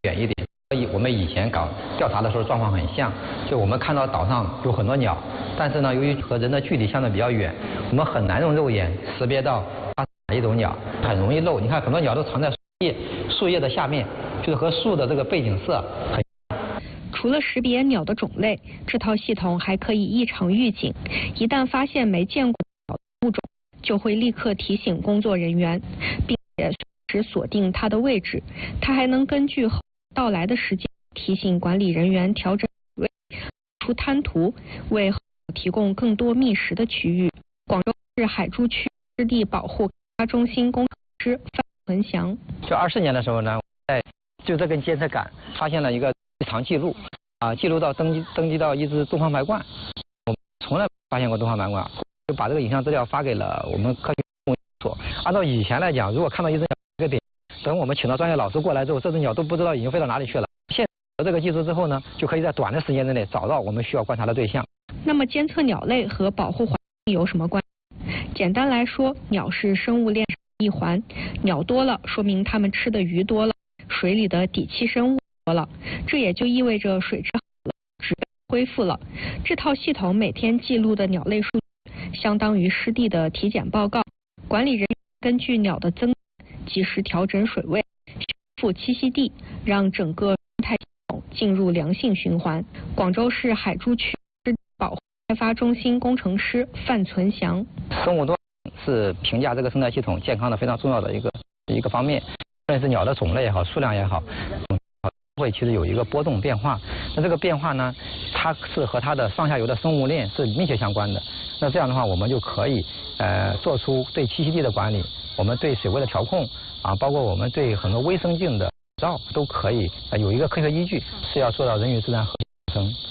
远一点。我们以前搞调查的时候状况很像，就我们看到岛上有很多鸟，但是呢，由于和人的距离相对比较远，我们很难用肉眼识别到它是哪一种鸟，很容易漏。你看很多鸟都藏在树叶的下面，就是和树的这个背景色很。 除了识别鸟的种类，这套系统还可以异常预警，一旦发现没见过鸟的物种，就会立刻提醒工作人员，并且实时锁定它的位置。它还能根据到来的时间提醒管理人员调整位，出滩涂，为候鸟提供更多觅食的区域。广州市海珠区湿地保护开发中心工程师范文祥， 就24年的时候呢，就这根监测杆发现了一个异常记录，记录到登记到一只东方白鹳，我们从来没发现过东方白鹳，就把这个影像资料发给了我们科学所。按照以前来讲，如果看到一只鸟一个点，等我们请到专业老师过来之后，这只鸟都不知道已经飞到哪里去了。现有这个技术之后呢，就可以在短的时间之内找到我们需要观察的对象。 那么监测鸟类和保护环境有什么关系？简单来说，鸟是生物链一环，鸟多了，说明它们吃的鱼多了，水里的底栖生物多了，这也就意味着水质好了，植被恢复了。这套系统每天记录的鸟类数据，相当于湿地的体检报告。管理人员根据鸟的增及时调整水位，修复栖息地，让整个生态系统进入良性循环。广州市海珠区湿地保护开发中心工程师范存祥， 生物多是评价这个生态系统健康的非常重要的一个方面。无论是鸟的种类也好，数量也好，会其实有一个波动变化。那这个变化呢，它是和它的上下游的生物链是密切相关的。那这样的话，我们就可以做出对栖息地的管理，我们对水位的调控包括我们对很多微生境的照都可以有一个科学依据，是要做到人与自然和谐共生。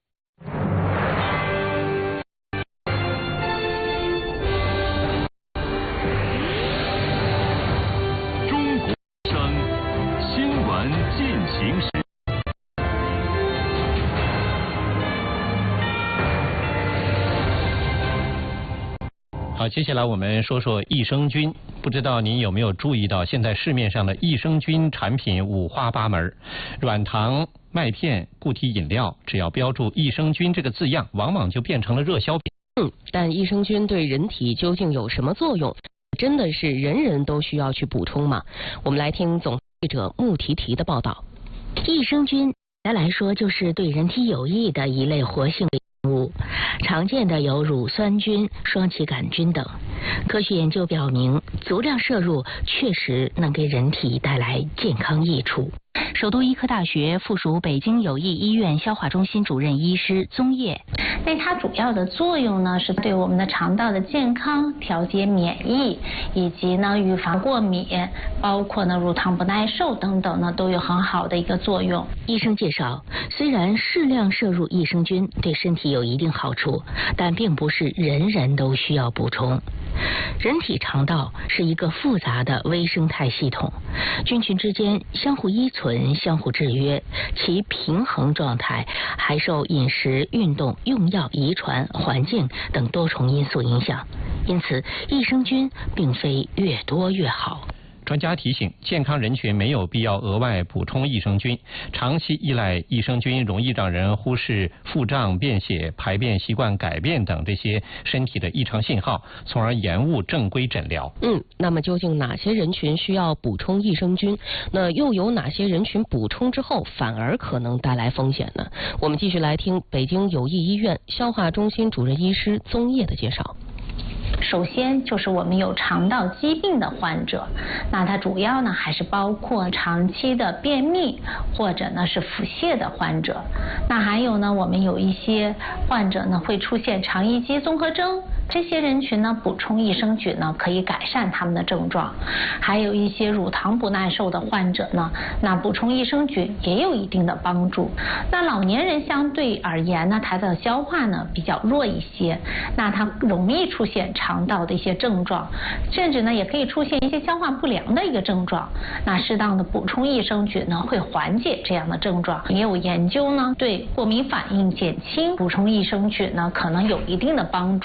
好，接下来我们说说益生菌。不知道您有没有注意到，现在市面上的益生菌产品五花八门，软糖、麦片、固体饮料，只要标注益生菌这个字样，往往就变成了热销品。 但益生菌对人体究竟有什么作用？真的是人人都需要去补充吗？我们来听总记者穆提提的报道。 益生菌简单来说就是对人体有益的一类活性物，常见的有乳酸菌、双歧杆菌等。科学研究表明，足量摄入确实能给人体带来健康益处。首都医科大学附属北京友谊医院消化中心主任医师宗烨， 那它主要的作用呢，是对我们的肠道的健康、调节免疫，以及呢预防过敏，包括呢乳糖不耐受等等呢，都有很好的一个作用。 医生介绍，虽然适量摄入益生菌对身体有一定好处，但并不是人人都需要补充。人体肠道是一个复杂的微生态系统，菌群之间相互依存、相互制约，其平衡状态还受饮食、运动、用药、遗传、环境等多重因素影响。因此，益生菌并非越多越好。 专家提醒，健康人群没有必要额外补充益生菌。长期依赖益生菌容易让人忽视腹胀、便血、排便习惯改变等这些身体的异常信号，从而延误正规诊疗。 那么究竟哪些人群需要补充益生菌？那又有哪些人群补充之后反而可能带来风险呢？我们继续来听北京友谊医院消化中心主任医师宗烨的介绍。 首先就是我们有肠道疾病的患者，那它主要呢还是包括长期的便秘或者呢是腹泻的患者。那还有呢，我们有一些患者呢会出现肠易激综合征，这些人群呢补充益生菌呢可以改善他们的症状。还有一些乳糖不耐受的患者呢，那补充益生菌也有一定的帮助。那老年人相对而言呢，他的消化呢比较弱一些，那他容易出现肠道的一些症状，甚至呢也可以出现一些消化不良的一个症状。那适当的补充益生菌呢，会缓解这样的症状。也有研究呢，对过敏反应减轻，补充益生菌呢可能有一定的帮助。但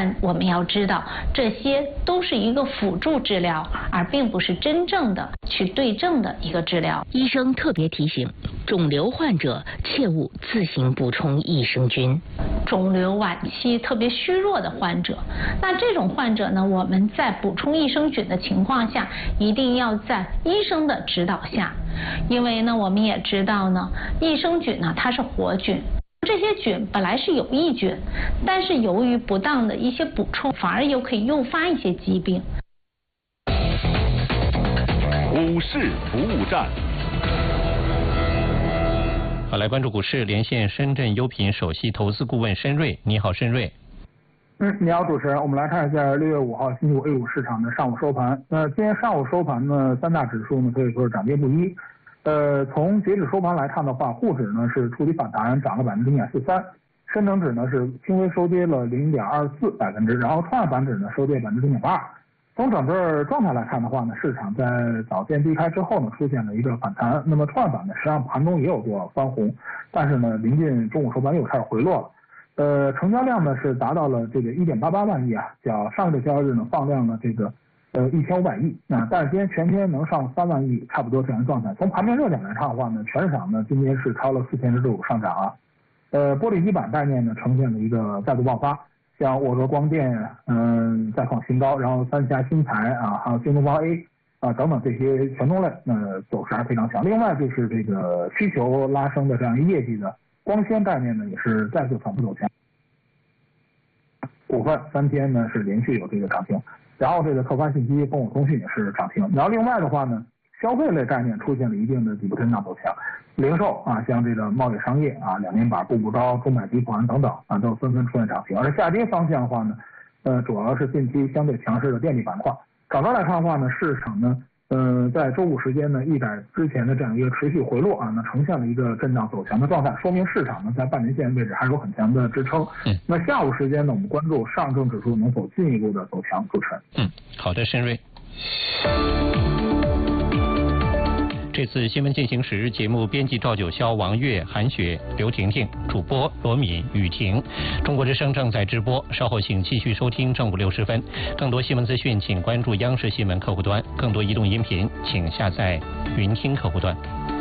但我们要知道，这些都是一个辅助治疗，而并不是真正的去对症的一个治疗。 医生特别提醒，肿瘤患者切勿自行补充益生菌。 肿瘤晚期特别虚弱的患者，那这种患者呢，我们在补充益生菌的情况下，一定要在医生的指导下，因为呢，我们也知道呢，益生菌呢它是活菌，这些菌本来是有益菌，但是由于不当的一些补充，反而又可以诱发一些疾病。 股市服务站。 好，来关注股市，连线深圳优品首席投资顾问申瑞。你好，申瑞。 你好，主持人。我们来看一下6月5号星期五 A 股市场的上午收盘。今天上午收盘呢，三大指数呢可以说是涨跌不一。从截止收盘来看的话，沪指呢是触底反弹，涨了0.43%，深成指呢是轻微收跌了0.24%，然后创业板指呢收跌0.82%。从整个状态来看的话呢，市场在早见低开之后呢，出现了一个反弹。那么创业板呢，实际上盘中也有过翻红，但是呢，临近中午收盘又开始回落了。成交量呢是达到了这个1.88万亿啊，较上个交易日呢放量了这个1500亿啊，但是今天全天能上3万亿，差不多这样的状态。从盘面热点来看的话呢，全市场呢今天是超了4000只个股上涨啊。玻璃基板概念呢呈现了一个再度爆发。像沃格光电再创新高，然后三峡新材啊，还有京东方 A 啊等等这些权重类走势还非常强。另外就是这个需求拉升的这样一业绩的光纤概念呢，也是再次反复走强。股份3天呢是连续有这个涨停，然后这个特发信息、丰武通讯也是涨停。然后另外的话呢，消费类概念出现了一定的底部震荡走强。零售啊，像这个贸易商业啊、两年板、步步高、中买集团等等啊，都纷纷出现涨停。而下跌方向的话呢，主要是近期相对强势的电力板块。整个来看的话呢，市场呢，在周五时间呢，一改之前的这样一个持续回落啊，那呈现了一个震荡走强的状态，说明市场呢在半年线位置还有很强的支撑。那下午时间呢，我们关注上证指数能否进一步的走强。主持人。 好的，申瑞。这次新闻进行时，节目编辑赵九霄、王悦、韩雪、刘婷婷，主播罗敏、雨婷。中国之声正在直播，稍后请继续收听正午6时分。更多新闻资讯，请关注央视新闻客户端；更多移动音频，请下载云听客户端。